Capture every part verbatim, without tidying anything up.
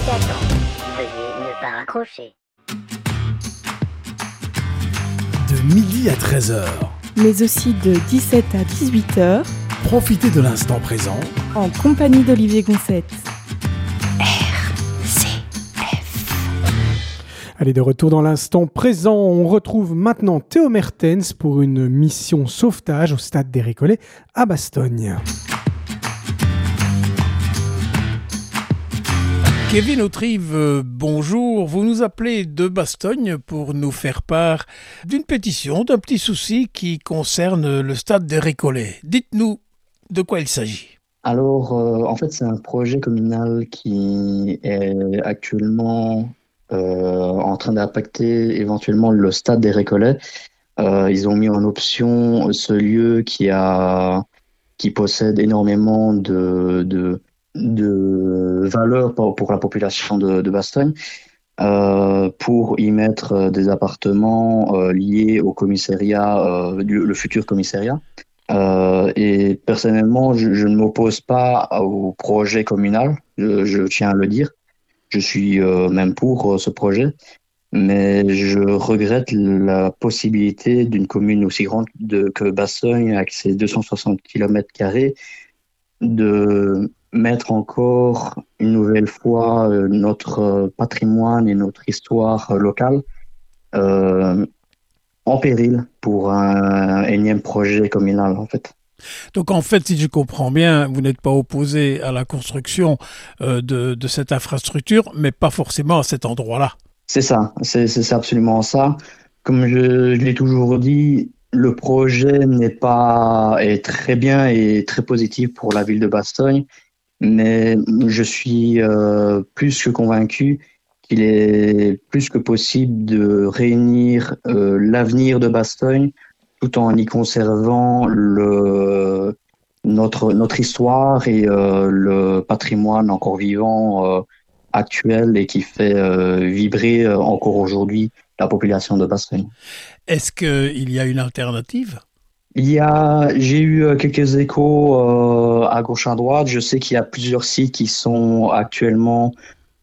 attend. Veuillez ne pas raccrocher. De midi à treize heures. Mais aussi de dix-sept à dix-huit heures. Profitez de l'instant présent. En compagnie d'Olivier Gonçette. R C F. Allez, de retour dans l'instant présent, on retrouve maintenant Théo Mertens pour une mission sauvetage au stade des Récollets à Bastogne. Kevin Autrive, euh, bonjour. Vous nous appelez de Bastogne pour nous faire part d'une pétition, d'un petit souci qui concerne le stade des Récollets. Dites-nous de quoi il s'agit. Alors, euh, en fait, c'est un projet communal qui est actuellement euh, en train d'impacter éventuellement le stade des Récollets. Euh, ils ont mis en option ce lieu qui a, qui possède énormément de, de de valeur pour, pour la population de, de Bastogne, euh, pour y mettre des appartements euh, liés au commissariat, euh, du, le futur commissariat. Euh, et personnellement, je, je ne m'oppose pas au projet communal, je, je tiens à le dire. Je suis euh, même pour euh, ce projet, mais je regrette la possibilité d'une commune aussi grande de, que Bastogne, avec ses deux cent soixante kilomètres carrés, de mettre encore une nouvelle fois euh, notre euh, patrimoine et notre histoire euh, locale euh, en péril pour un énième projet communal, en fait. Donc en fait, si je comprends bien, vous n'êtes pas opposé à la construction euh, de, de cette infrastructure, mais pas forcément à cet endroit-là. C'est ça, c'est, c'est absolument ça. Comme je, je l'ai toujours dit, le projet n'est pas est très bien et très positif pour la ville de Bastogne, mais je suis euh, plus que convaincu qu'il est plus que possible de réunir euh, l'avenir de Bastogne tout en y conservant le, notre, notre histoire et euh, le patrimoine encore vivant euh, actuel et qui fait euh, vibrer euh, encore aujourd'hui la population de Bastogne. Est-ce qu'il y a une alternative ? Il y a, j'ai eu quelques échos euh, à gauche à droite. Je sais qu'il y a plusieurs sites qui sont actuellement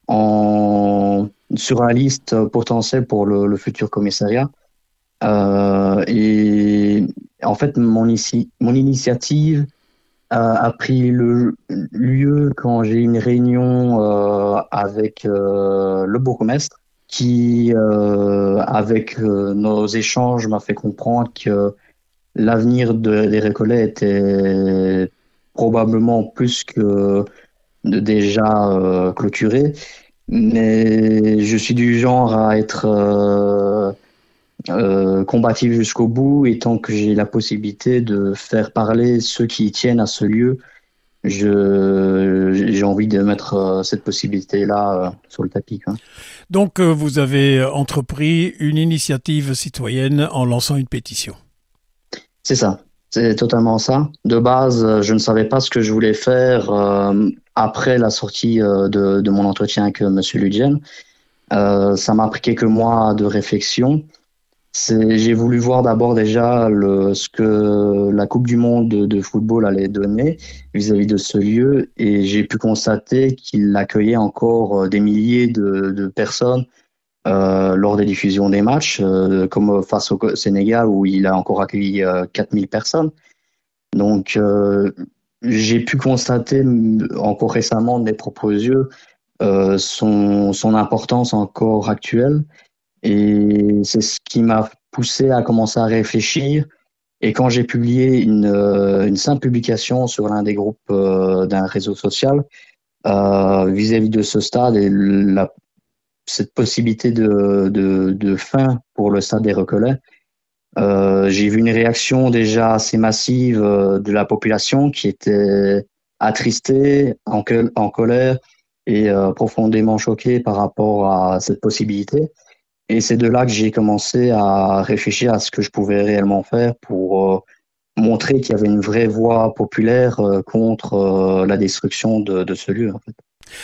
en, sur la liste potentielle pour le, le futur commissariat. Euh, et en fait, mon, ici, mon initiative a, a pris le lieu quand j'ai eu une réunion euh, avec euh, le bourgmestre qui, euh, avec euh, nos échanges, m'a fait comprendre que l'avenir de, des Récollets était probablement plus que de déjà euh, clôturé, mais je suis du genre à être euh, euh, combatif jusqu'au bout, et tant que j'ai la possibilité de faire parler ceux qui tiennent à ce lieu, je, j'ai envie de mettre euh, cette possibilité-là euh, sur le tapis, quoi. Donc euh, vous avez entrepris une initiative citoyenne en lançant une pétition. C'est ça, c'est totalement ça. De base, je ne savais pas ce que je voulais faire euh, après la sortie euh, de, de mon entretien avec M. Ludgen. Euh, ça m'a pris quelques mois de réflexion. C'est, j'ai voulu voir d'abord déjà le, ce que la Coupe du Monde de, de football allait donner vis-à-vis de ce lieu, et j'ai pu constater qu'il accueillait encore des milliers de, de personnes Euh, lors des diffusions des matchs, euh, comme face au Sénégal où il a encore accueilli euh, quatre mille personnes. Donc, euh, j'ai pu constater encore récemment de mes propres yeux euh, son, son importance encore actuelle. Et c'est ce qui m'a poussé à commencer à réfléchir. Et quand j'ai publié une, euh, une simple publication sur l'un des groupes euh, d'un réseau social euh, vis-à-vis de ce stade et la cette possibilité de, de, de fin pour le stade des Récollets, euh, j'ai vu une réaction déjà assez massive euh, de la population qui était attristée, en, en colère et euh, profondément choquée par rapport à cette possibilité. Et c'est de là que j'ai commencé à réfléchir à ce que je pouvais réellement faire pour euh, montrer qu'il y avait une vraie voix populaire euh, contre euh, la destruction de, de ce lieu, en fait.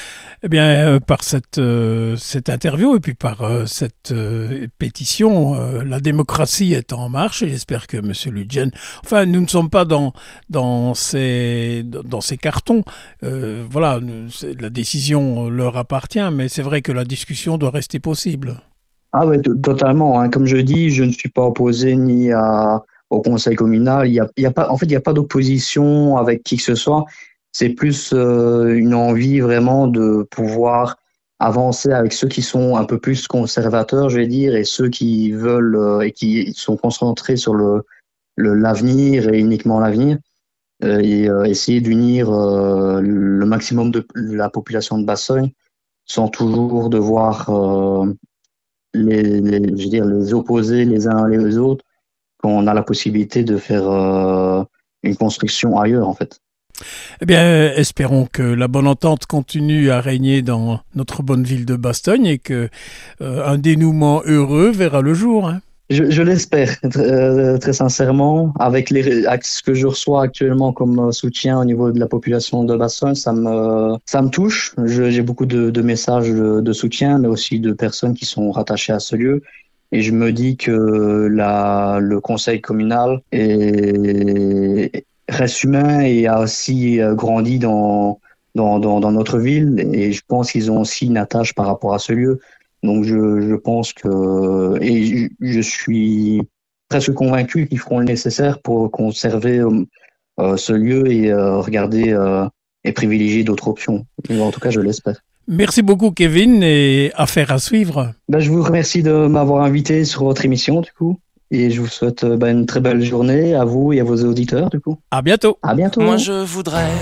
Eh bien, euh, par cette, euh, cette interview et puis par euh, cette euh, pétition, euh, la démocratie est en marche et j'espère que M. Ludgen... Enfin, nous ne sommes pas dans, dans, ces, dans ces cartons. Euh, voilà, nous, la décision leur appartient, mais c'est vrai que la discussion doit rester possible. Ah oui, totalement. Hein. Comme je dis, je ne suis pas opposé ni à, au conseil communal. Il y a, il y a pas, en fait, il n'y a pas d'opposition avec qui que ce soit. C'est plus euh, une envie vraiment de pouvoir avancer avec ceux qui sont un peu plus conservateurs, je vais dire, et ceux qui veulent euh, et qui sont concentrés sur le, le l'avenir et uniquement l'avenir, euh, et euh, essayer d'unir euh, le maximum de la population de Bastogne sans toujours devoir euh, les, les, je veux dire, les opposer les uns les autres, quand on a la possibilité de faire euh, une construction ailleurs, en fait. Eh bien, espérons que la bonne entente continue à régner dans notre bonne ville de Bastogne et que euh, un dénouement heureux verra le jour. Hein. Je, je l'espère, très, très sincèrement. Avec, les, avec ce que je reçois actuellement comme soutien au niveau de la population de Bastogne, ça me, ça me touche. Je, j'ai beaucoup de, de messages de, de soutien, mais aussi de personnes qui sont rattachées à ce lieu. Et je me dis que la, le conseil communal est, reste humain et a aussi grandi dans, dans, dans, dans notre ville. Et je pense qu'ils ont aussi une attache par rapport à ce lieu. Donc je, je pense que, et je, je suis presque convaincu qu'ils feront le nécessaire pour conserver euh, ce lieu et euh, regarder euh, et privilégier d'autres options. En tout cas, je l'espère. Merci beaucoup Kevin et affaire à suivre. Ben, je vous remercie de m'avoir invité sur votre émission du coup. Et je vous souhaite ben, une très belle journée à vous et à vos auditeurs, du coup. À bientôt. À bientôt. Moi, je voudrais